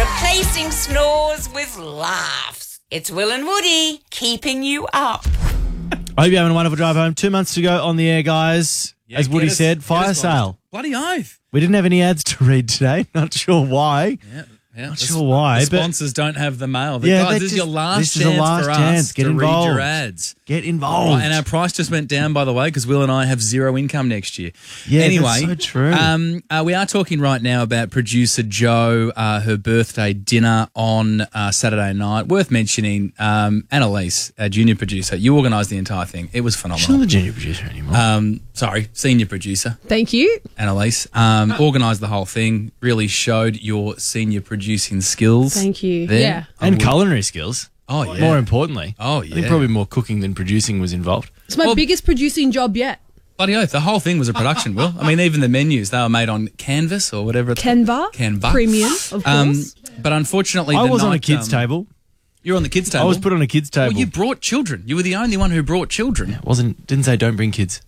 replacing snores with laughs. It's Will and Woody keeping you up. I hope you're having a wonderful drive home. 2 months to go on the air, guys. Yeah, As Woody get us- said, get fire us sale. Bloody oath. We didn't have any ads to read today. Not sure why. Yeah. Not sure why. The but sponsors don't have the mail. Yeah, Guys, they this is your just- last this is chance the last for chance. us Get to involved. read your ads. Get involved. Right, and our price just went down, by the way, because Will and I have zero income next year. Yeah, anyway, that's so true. We are talking right now about producer Jo, her birthday dinner on Saturday night. Worth mentioning, Annalise, our junior producer, you organised the entire thing. It was She's not phenomenal. the junior producer anymore. Sorry, senior producer, Thank you. Annalise. Organised the whole thing, really showed your senior producing skills. Thank you. there. Yeah. and culinary skills. Oh, yeah. More importantly. Oh, I think yeah. probably more cooking than producing was involved. It's my Well- biggest producing job yet. Bloody oath, the whole thing was a production, Will. I mean, even the menus, they were made on Canvas or whatever. Canva. Premium, of course. But unfortunately, I the was on a night, kids' table. You were on the kids' table. I was put on a kids' table. Well, you brought children. You were the only one who brought children. Didn't say don't bring kids.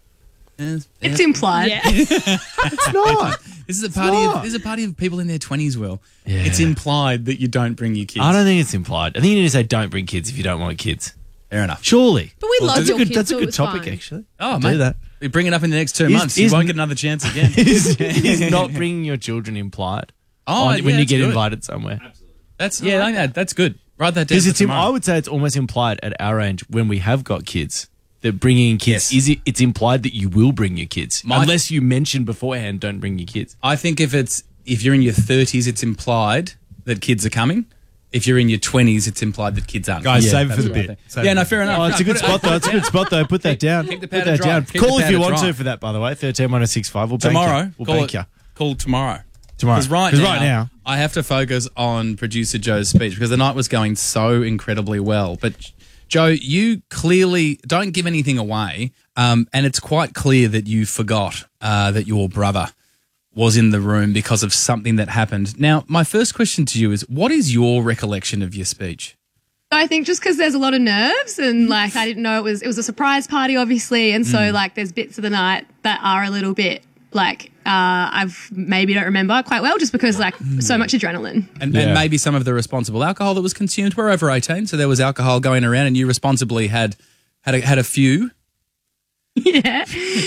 It's implied. Yeah. It's not. This is a not. party of people in their 20s, Will. Yeah. It's implied that you don't bring your kids. I don't think it's implied. I think you need to say don't bring kids if you don't want kids. Fair enough. Surely. But we love your kids, That's a so good it's topic, fine. actually. Oh, Do mate. that. We bring it up in the next 2 Is- months. You is- won't get another chance again. is not bringing your children implied when you that's get good. invited somewhere. That's that's good. Write that down. Because for it's, tomorrow. I would say it's almost implied at our age when we have got kids that bringing in kids it's implied that you will bring your kids unless you mention beforehand don't bring your kids. I think if you're in your 30s, it's implied that kids are coming. If you're in your 20s, it's implied that kids aren't. Guys, Yeah, save it for That's the what I bit. think. Save Yeah, it no, for fair enough. Oh, it's a good spot though. It's a good spot though. Put that down. Keep the Put powder that dry. down. Keep the Call if you powder want dry. to for that, by the way. 131065. We'll bank Tomorrow, you. We'll call bank you. Call tomorrow. Tomorrow. Because right 'Cause now, right now- I have to focus on producer Joe's speech because the night was going so incredibly well. But Joe, you clearly don't give anything away, and it's quite clear that you forgot that your brother was in the room because of something that happened. Now, my first question to you is, what is your recollection of your speech? I think just because there's a lot of nerves and like I didn't know it was a surprise party, obviously, and so like there's bits of the night that are a little bit like I've maybe don't remember quite well just because like so much adrenaline. And Yeah. maybe some of the responsible alcohol that was consumed. We're over 18, so there was alcohol going around, and you responsibly had a few. Yeah,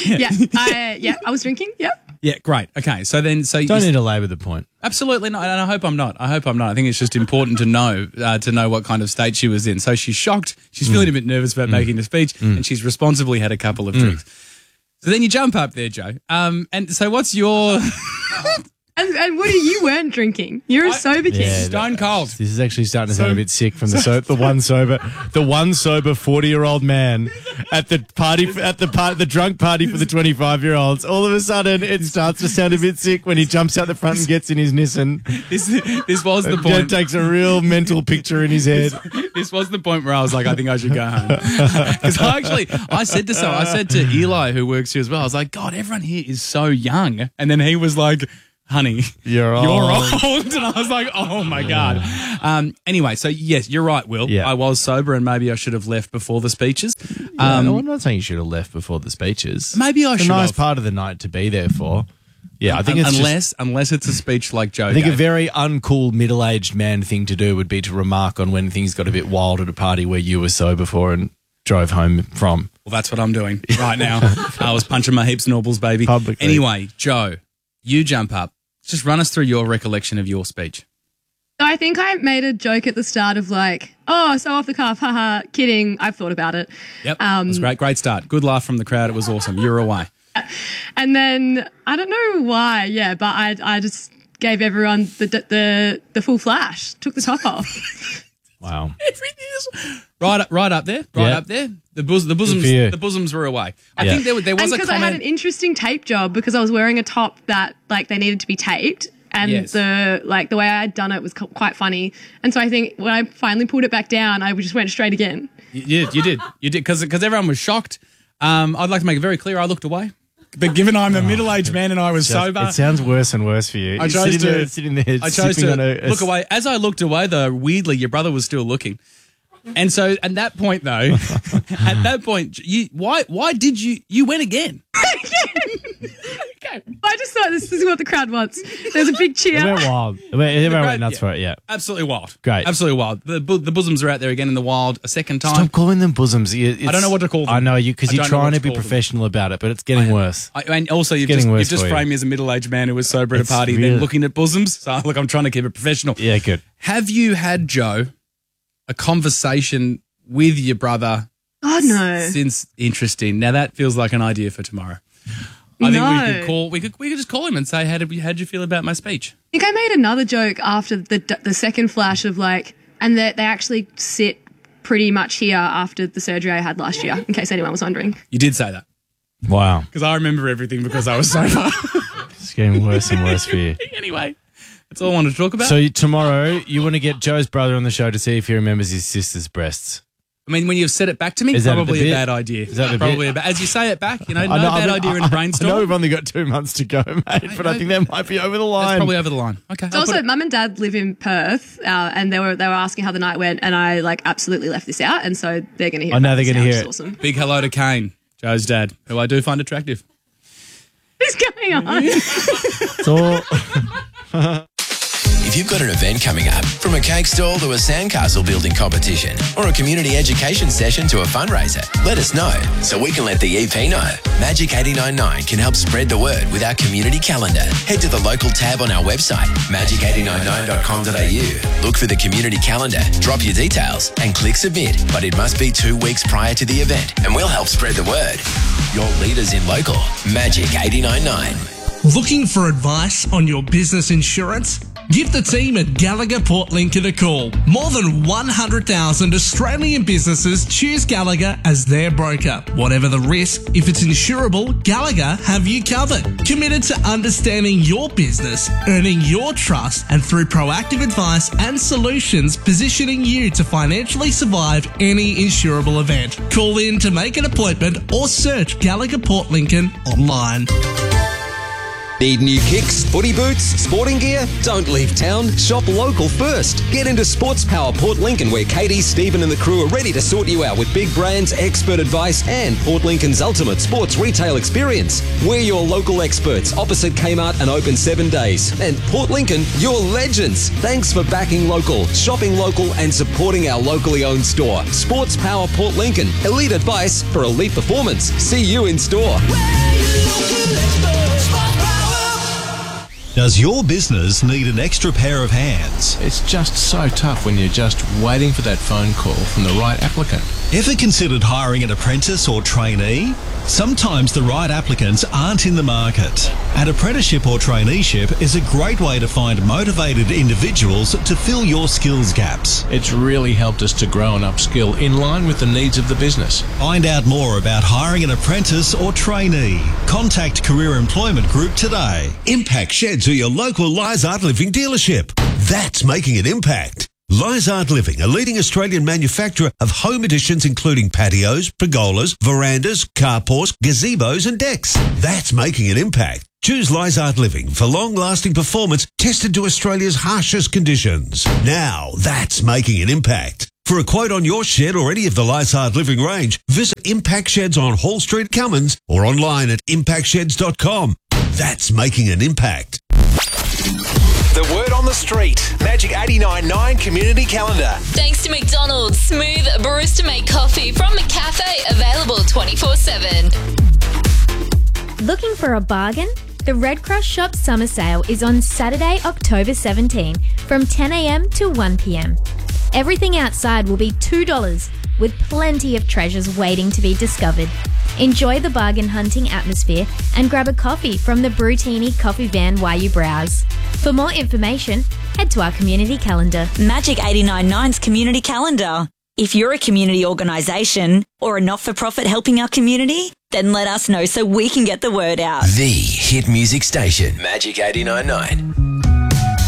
I was drinking. Yep. Yeah, great. Okay, so then Don't need to labour the point. absolutely not, and I hope I'm not. I think it's just important to know what kind of state she was in. So she's shocked. She's feeling a bit nervous about making the speech, and she's responsibly had a couple of drinks. So then you jump up there, Joe. And so what's your And Woody, you weren't drinking. You're a sober kid. Yeah, stone cold? This is actually starting to sound a bit sick from the one sober 40-year-old man at the drunk party for the 25-year-olds. All of a sudden, it starts to sound a bit sick when he jumps out the front and gets in his Nissan. This was the It point. takes a real mental picture in his head. This was the point where I was like, I think I should go home. Because I said to Eli, who works here as well, I was like, God, everyone here is so young. And then he was like, honey, You're old. And I was like, oh my God. Anyway, so yes, you're right, Will. Yeah. I was sober and maybe I should have left before the speeches. No, I'm not saying you should have left before the speeches. Maybe I It's a should nice have. part of the night to be there for. Yeah, I think it's unless it's a speech like Joe I think a gave. very uncool middle-aged man thing to do would be to remark on when things got a bit wild at a party where you were sober for and drove home from. Well, that's what I'm doing right now. I was punching my heaps and orbles, baby. Publicly. Anyway, Joe, you jump up. Just run us through your recollection of your speech. So I think I made a joke at the start of like, oh, so off the cuff, haha, kidding. I've thought about it. Yep, it was great. Great start. Good laugh from the crowd. It was awesome. You're away. And then I don't know why, yeah, but I just gave everyone the full flash, took the top off. Wow. Everything is right up there. Yeah. Up there. The for you. bosoms were away. I Yeah. think there was And a because I had an comment. interesting tape job because I was wearing a top that like they needed to be taped. And Yes. the way I had done it was quite funny. And so I think when I finally pulled it back down, I just went straight again. You did because everyone was shocked. I'd like to make it very clear. I looked away, but given I'm a middle-aged man and I was sober, It sounds worse and worse for you. I You're chose sitting there I chose sipping to on a look away. As I looked away, though, weirdly, your brother was still looking. And so, at that point, though, why did you went again? Okay. I just thought this is what the crowd wants. There's a big It cheer. went wild. Everyone went nuts for it, yeah. Absolutely wild. Great. Absolutely wild. The bosoms are out there again in the wild a second time. Stop calling them bosoms. I don't know what to call them. I know, because I you're don't know what trying to to be call them. professional about it, but it's getting worse. And also, you've getting worse just for you. framed me as a middle-aged man who was sober at It's a party really- then looking at bosoms. So, look, I'm trying to keep it professional. Yeah, good. Have you had, Joe, a conversation with your brother God, no. since interesting? Now, that feels like an idea for tomorrow. I think we could just call him and say, how'd you feel about my speech? I think I made another joke after the second flash of like, and they actually sit pretty much here after the surgery I had last year, in case anyone was wondering. You did say that. Wow. Because I remember everything because I was sober. It's getting worse and worse for you. Anyway, that's all I wanted to talk about. So tomorrow, you want to get Joe's brother on the show to see if he remembers his sister's breasts. I mean, when you've said it back to me, Is that probably the a bit? bad idea. Is that the probably bit? as you say it back, no I know, bad idea in a brainstorm. I know we've only got 2 months to go, mate, but I think that might be over the line. That's probably over the line. Okay. So also, Mum and Dad live in Perth, and they were asking how the night went, and I like absolutely left this out, and so they're going to hear. I know about they're this gonna now, hear which is it. Awesome. Big hello to Kane, Joe's dad, who I do find attractive. What's going on? It's all... If you've got an event coming up, from a cake stall to a sandcastle building competition or a community education session to a fundraiser, let us know so we can let the EP know. Magic 89.9 can help spread the word with our community calendar. Head to the local tab on our website, magic899.com.au. Look for the community calendar, drop your details and click submit. But it must be 2 weeks prior to the event and we'll help spread the word. Your leaders in local, Magic 89.9. Looking for advice on your business insurance? Give the team at Gallagher Port Lincoln a call. More than 100,000 Australian businesses choose Gallagher as their broker. Whatever the risk, if it's insurable, Gallagher have you covered. Committed to understanding your business, earning your trust, and through proactive advice and solutions, positioning you to financially survive any insurable event. Call in to make an appointment or search Gallagher Port Lincoln online. Need new kicks, footy boots, sporting gear? Don't leave town. Shop local first. Get into Sports Power Port Lincoln, where Katie, Stephen and the crew are ready to sort you out with big brands, expert advice and Port Lincoln's ultimate sports retail experience. We're your local experts opposite Kmart and open 7 days. And Port Lincoln, you're legends. Thanks for backing local, shopping local and supporting our locally owned store. Sports Power Port Lincoln. Elite advice for elite performance. See you in store. Does your business need an extra pair of hands? It's just so tough when you're just waiting for that phone call from the right applicant. Ever considered hiring an apprentice or trainee? Sometimes the right applicants aren't in the market. An apprenticeship or traineeship is a great way to find motivated individuals to fill your skills gaps. It's really helped us to grow and upskill in line with the needs of the business. Find out more about hiring an apprentice or trainee. Contact Career Employment Group today. Impact Sheds are your local Lizard Living dealership. That's making an impact. Lizard Living, a leading Australian manufacturer of home additions including patios, pergolas, verandas, carports, gazebos and decks. That's making an impact. Choose Lizard Living for long-lasting performance tested to Australia's harshest conditions. Now, that's making an impact. For a quote on your shed or any of the Lizard Living range, visit Impact Sheds on Hall Street, Cummins, or online at impactsheds.com. That's making an impact. The word on the street. Magic 89.9 Community Calendar. Thanks to McDonald's. Smooth barista-made coffee from McCafe. Available 24/7. Looking for a bargain? The Red Cross Shop Summer Sale is on Saturday, October 17 from 10 a.m. to 1 p.m. Everything outside will be $2 with plenty of treasures waiting to be discovered. Enjoy the bargain hunting atmosphere and grab a coffee from the Brutini coffee van while you browse. For more information, head to our community calendar. Magic 89.9's community calendar. If you're a community organisation or a not-for-profit helping our community, then let us know so we can get the word out. The hit music station. Magic 89.9.